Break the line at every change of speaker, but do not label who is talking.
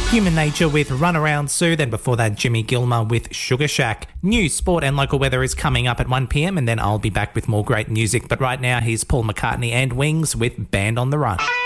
Human Nature with Runaround Sue, then before that Jimmy Gilmer with Sugar Shack. News, sport and local weather is coming up at 1pm and then I'll be back with more great music. But right now here's Paul McCartney and Wings with Band on the Run.